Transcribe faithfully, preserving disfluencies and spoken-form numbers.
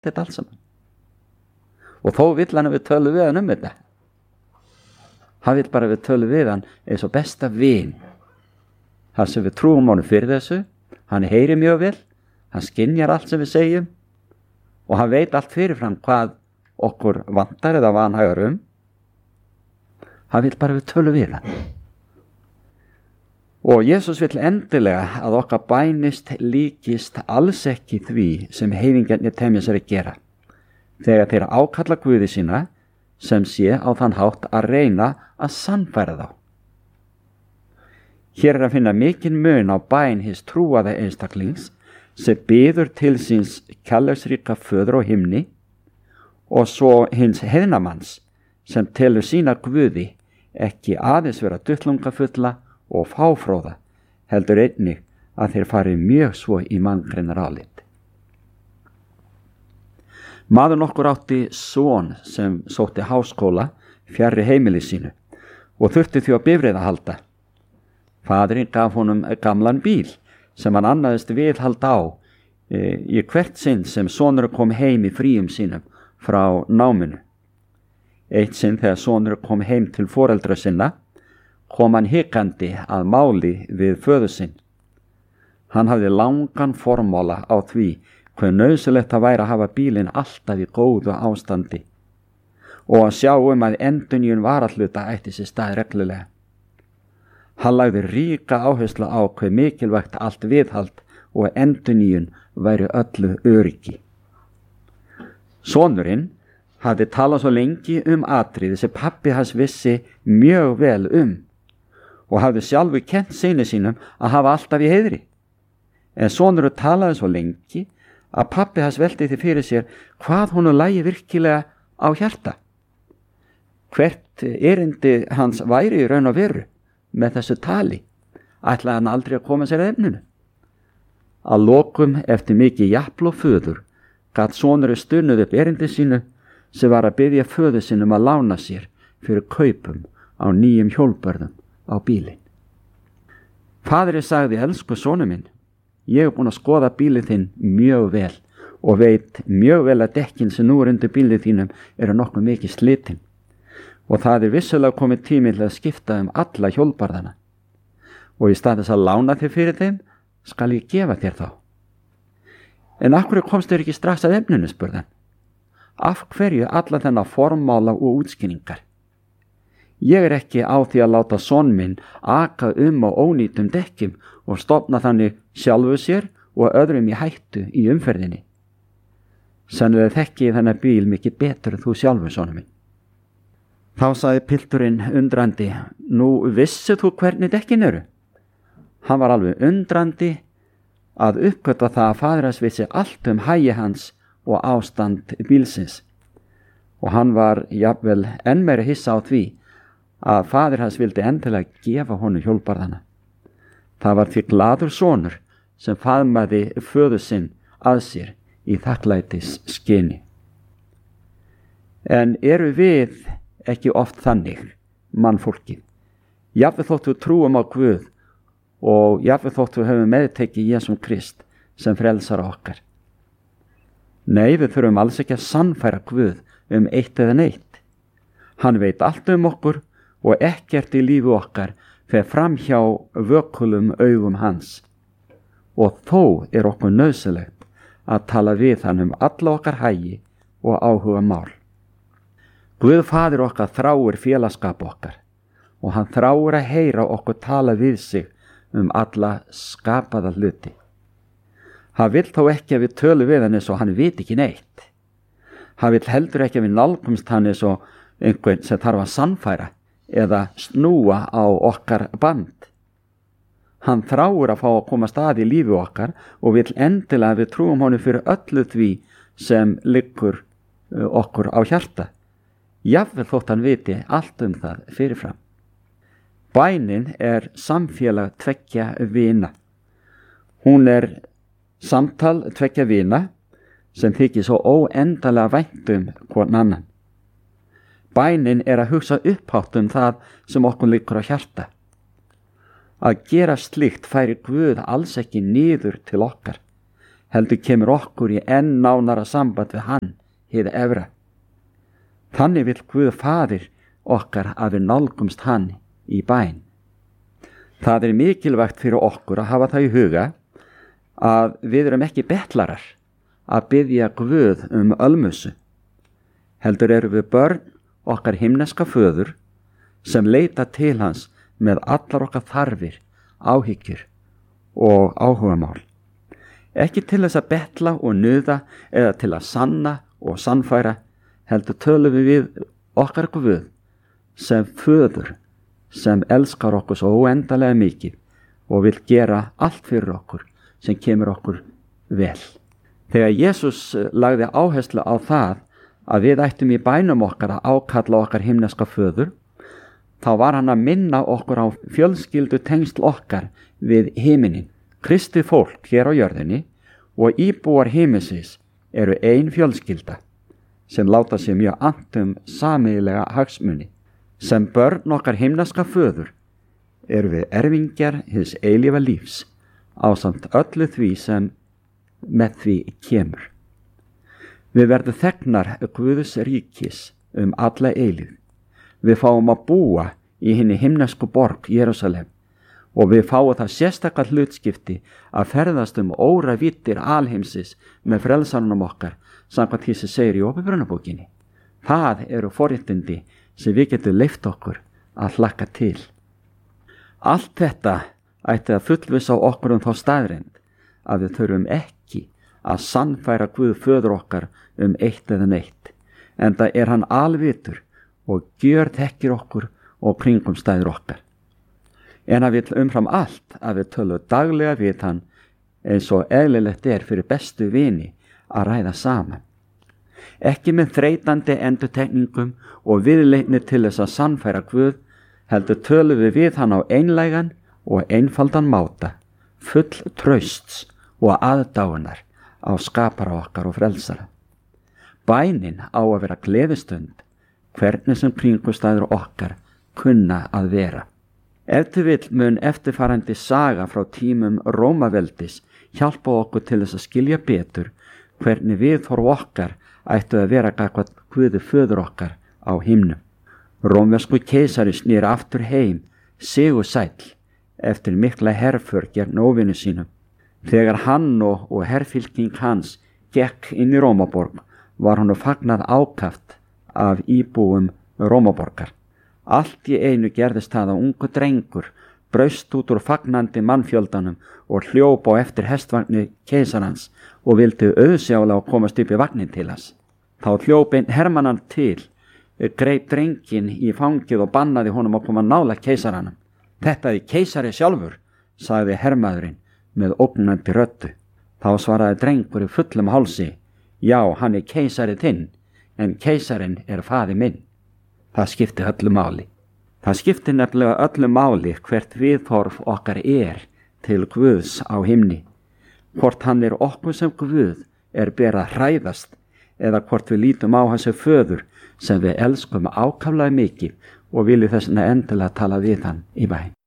þetta allt saman. Og þó vill hann að við tölum við hann um þetta. Hann vill bara að við tölum við hann eins og besta vin. Það sem við trúum honum fyrir þessu, hann heyrir mjög vel, hann skynjar allt sem við segjum og hann veit allt fyrirfram hvað okkur vantar eða vanhægar um. Hann vill bara að við tölum við hann. Og Jesús vill endilega að okkar bænist líkist alls ekki því sem heiðingarnir temja sér að gera. Þegar þeir ákalla Guði sína sem sé á þann hátt að reyna að sannfæra þá. Hér er að finna mikinn mun á bæn hins trúaða einstaklings sem biður til síns kærleiksríka föður á himni og svo hins heiðnamanns sem telur sína Guði ekki aðeins vera duttlungafulla og fáfróða, heldur einnig að þeir fari mjög svo í manngreinar álit. Maður nokkur átti son sem sótti háskóla fjarri heimili sínu og þurfti því á bifreið að halda. Faðirinn gaf honum gamlan bíl sem hann annaðist viðhald á e, í hvert sinn sem sonur kom heim í fríum sínum frá náminu. Eitt sinn þegar sonur kom heim til foreldra sinna kom hann hikandi að máli við föður sinn. Hann hafði langan formála á því hver nauðsynlegt að væri að hafa bílinn alltaf í góðu ástandi og að sjá um að endurnýjun varahluta ætti sér stað reglulega. Hann lagði ríka áherslu á hve mikilvægt allt viðhald og endurnýjun væri öllu öryggi. Sonurinn hafði talað svo lengi um atriði sem pabbi hans vissi mjög vel um og hafði sjálfur kennt syni sínum að hafa alltaf í heiðri. En sonurinn talaði svo lengi að pabbi hans velti því fyrir sér hvað honum lægi virkilega á hjarta. Hvert erindi hans væri í raun og veru með þessu tali, ætlaði hann aldrei að koma sér að efninu. Að lokum eftir mikið japl og föður gat sonurinn stunnuð upp erindi sínu sem var að biðja föður sínum að lána sér fyrir kaupum á nýjum hjólbörðum á bílinn. Faðirinn sagði, elsku sonur minn, ég hef búin að skoða bílinn þinn mjög vel og veit mjög vel að dekkin sem nú er undir bílinn þínum eru nokkuð mikið slitin og það er vissulega komið tími til að skipta um alla hjólbarðana og í stað þess að lána þér fyrir þeim skal ég gefa þér þá. En af hverju komst þér ekki strax að efninu, spurði hann. Af hverju alla þennan formála og útskýringar? Ég er ekki á því að láta son minn aka um á ónýtum dekkjum og stofna þannig sjálfu sér og öðrum í hættu í umferðinni. Sennilega þekki ég þennan bíl mikið betur en þú sjálfur, sonur minn. Þá sagði pilturinn undrandi, nú vissi þú hvernig dekkin eru? Hann var alveg undrandi að uppgötva það að faðir hans vissi allt um hagi hans og ástand bílsins. Og hann var jafnvel enn meira hissa á því að faðir hans vildi endilega gefa honum hjólbarðana. Það var því gladur sonur sem faðmaði föður sinn að sér í þakklætis skyni. En eru við ekki oft þannig, mannfólkið? Jafnvel þótt við trúum á Guð og jafnvel þótt við höfum meðtekið Jesúm Krist sem frelsara okkar. Nei, við þurfum alls ekki að sannfæra Guð um eitt eða neitt. Hann veit allt um okkur og ekkert í lífi okkar fer fram hjá vökulum augum hans. Og þó er okkur nauðsynlegt að tala við hann um alla okkar hagi og áhuga mál. Guð faðir okkar þráir félagskap okkar og hann þráir að heyra okkur tala við sig um alla skapaða hluti. Hann vill þó ekki að við tölum við hann eins og hann veit ekki neitt. Hann vill heldur ekki að við nálgumst hann eins og einhvern sem þarf að sannfæra eða snúa á okkar band. Hann þráir að fá að koma stað í lífi okkar og vill endilega að við trúum honum fyrir öllu því sem liggur okkur á hjarta. Jafnvel þótt hann viti allt um það fyrirfram. Bænin er samfélag tveggja vina. Hún er samtal tveggja vina sem þykir svo óendalega vænt um hvorn annan. Bænin er að hugsa upphátt um það sem okkur liggur á hjarta. Að gera slíkt færi Guð alls ekki niður til okkar, heldur kemur okkur í enn nánara samband við hann, hið efra. Þannig vill Guð Faðir okkar að við nálgumst hann í bæn. Það er mikilvægt fyrir okkur að hafa það í huga að við erum ekki betlarar að biðja Guð um ölmusu. Heldur erum við börn okkar himneska föður sem leita til hans með allar okkar þarfir, áhyggjur og áhugamál. Ekki til þess að betla og nuða eða til að sanna og sannfæra, heldur tölum við við okkar Guð sem föður sem elskar okkur svo óendalega mikið og vil gera allt fyrir okkur sem kemur okkur vel. Þegar Jesús lagði áherslu á það að við ættum í bænum okkar að ákalla okkar himneska föður, þá var hann að minna okkur á fjölskyldu tengsl okkar við himinin. Kristi fólk hér á jörðinni og íbúar himinsins eru ein fjölskylda sem láta sér mjög annt um sameiginlega hagsmuni. Sem börn okkar himneska föður eru við erfingjar hins eilífa lífs ásamt öllu því sem með því kemur. Við verðum þegnar Guðs ríkis um alla eilíð. Við fáum að búa í hinni himnesku borg Jerúsalem og við fáum það sérstakar hlutskipti að ferðast um óravíddir alheimsins með frelsaranum okkar samkvæmt því sem segir í Åpenbarunarbókinni. Það eru forréttindi sem við getum leyft okkur að hlakka til. Allt þetta ætti að fullvissa okkur um þá staðreynd að við þurfum ekki að sannfæra Guð föður okkar um eitt eða neitt, enda er hann alvitur og gjörþekkir okkur og kringumstæður okkar. En að við umfram allt að við tölum daglega við hann eins og eðlilegt er fyrir bestu vini að ræða saman. Ekki með þreytandi endurtekningum og viðleitni til þess að sannfæra Guð, heldur tölum við við hann á einlægan og einfaldan máta, full trausts og aðdáunar á skapara okkar og frelsara. Bænin á að vera gleðistund, hvernig sem kringumstæður okkar kunna að vera. Ef til vill mun eftirfarandi saga frá tímum Rómaveldis hjálpa okkur til þess að skilja betur hvernig viðhorf okkar ættu að vera gagnvart Guði föður okkar á himnum. Rómversku keisari snýr aftur heim, sigursæll, eftir mikla herför gegn óvinum sínum. Þegar hann og, og herfylking hans gekk inn í Rómaborg, var hann fagnað ákaft af íbúum Rómaborgar. Allt í einu gerðist það að ungu drengur braust út úr fagnandi mannfjöldanum og hljóp á eftir hestvagni keisarans og vildi auðsjálega komast upp í vagnin til hans. Þá hljóp einn hermannan til, greip drengin í fangið og bannaði honum að koma nálægt keisaranum. Þetta er keisari sjálfur, sagði hermaðurinn með ógnandi röddu. Þá svaraði drengur í fullum hálsi, já, hann er keisari þinn, en keisarin er faðir minn. Það skipti öllu máli. Það skipti nefnilega öllu máli hvert viðhorf okkar er til Guðs á himni. Hvort hann er okkur sem Guð er ber að hræðast, eða hvort við lítum á hans föður sem við elskum ákaflega mikið og viljum þess vegna endilega tala við hann í bæn.